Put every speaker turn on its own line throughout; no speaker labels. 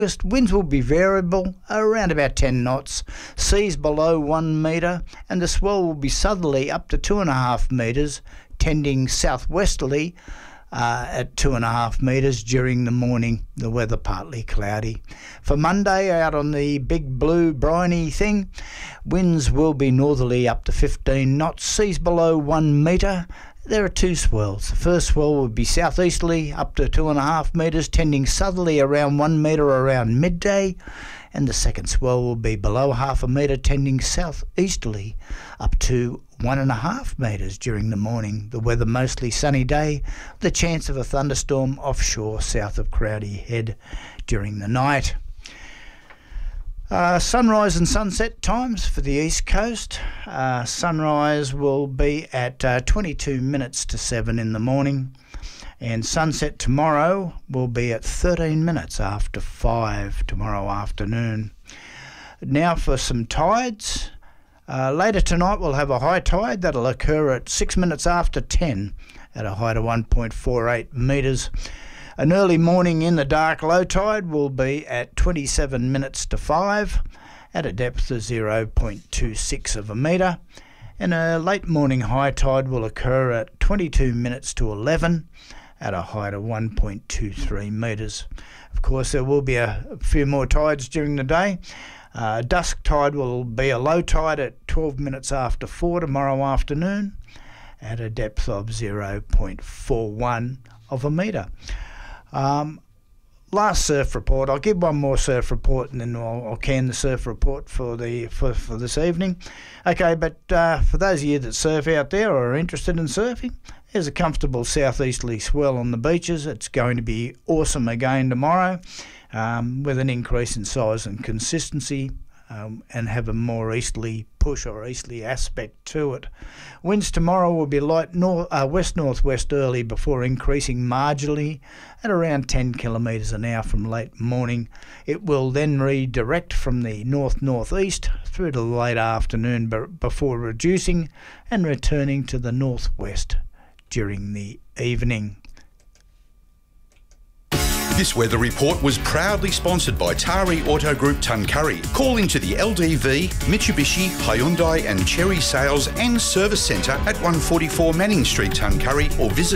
Winds will be variable, around about 10 knots, seas below 1 metre, and the swell will be southerly up to 2.5 metres, tending southwesterly at 2.5 metres during the morning. The weather partly cloudy. For Monday, out on the big blue briny thing, winds will be northerly up to 15 knots, seas below 1 metre. There are two swells. The first swell will be southeasterly up to 2.5 metres, tending southerly around 1 metre around midday, and the second swell will be below 0.5 metre, tending southeasterly up to 1.5 metres during the morning. The weather mostly sunny day, the chance of a thunderstorm offshore south of Crowdy Head during the night. Sunrise and sunset times for the east coast. Sunrise will be at 22 minutes to 7 in the morning, and sunset tomorrow will be at 13 minutes after 5 tomorrow afternoon. Now for some tides. Later tonight we'll have a high tide that'll occur at 6 minutes after 10 at a height of 1.48 metres. An early morning in the dark low tide will be at 27 minutes to 5 at a depth of 0.26 of a metre, and a late morning high tide will occur at 22 minutes to 11 at a height of 1.23 metres. Of course, there will be a few more tides during the day. Dusk tide will be a low tide at 12 minutes after 4 tomorrow afternoon at a depth of 0.41 of a metre. Last surf report. I'll give one more surf report and then I'll can the surf report for this evening. Okay, but for those of you that surf out there or are interested in surfing, there's a comfortable southeasterly swell on the beaches. It's going to be awesome again tomorrow, with an increase in size and consistency, and have a more easterly push or easterly aspect to it. Winds tomorrow will be light west-northwest early before increasing marginally at around 10 kilometres an hour from late morning. It will then redirect from the north-northeast through to the late afternoon before reducing and returning to the northwest during the evening.
This weather report was proudly sponsored by Tari Auto Group Tuncurry. Call into the LDV, Mitsubishi, Hyundai and Chery Sales and Service Centre at 144 Manning Street, Tuncurry, or visit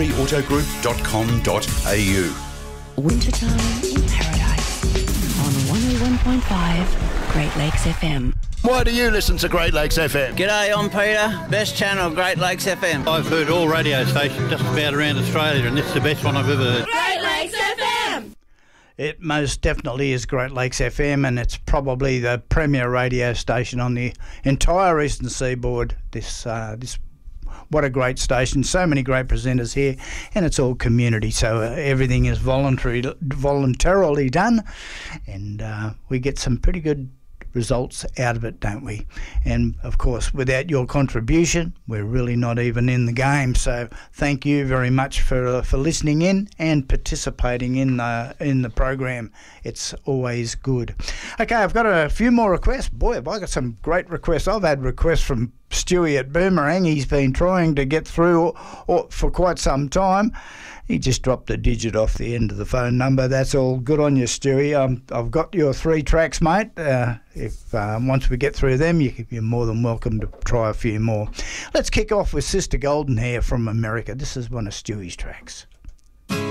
tariautogroup.com.au.
Wintertime in Paradise on 101.5 Great Lakes FM.
Why do you listen to Great Lakes FM?
G'day, I'm Peter. Best channel, Great Lakes FM.
I've heard all radio stations just about around Australia, and this is the best one I've ever heard.
Great Lakes FM!
It most definitely is Great Lakes FM, and it's probably the premier radio station on the entire eastern seaboard. What a great station. So many great presenters here, and it's all community, so everything is voluntarily done, and we get some pretty good results out of it, don't we? And of course, without your contribution, we're really not even in the game. So thank you very much for listening in and participating in the program. It's always good. Okay, I've got a few more requests. Boy, have I got some great requests. I've had requests from Stewie at Boomerang. He's been trying to get through for quite some time. He just dropped a digit off the end of the phone number. That's all. Good on you, Stewie. I've got your 3 tracks, mate. If once we get through them, you're more than welcome to try a few more. Let's kick off with Sister Golden Hair from America. This is one of Stewie's tracks.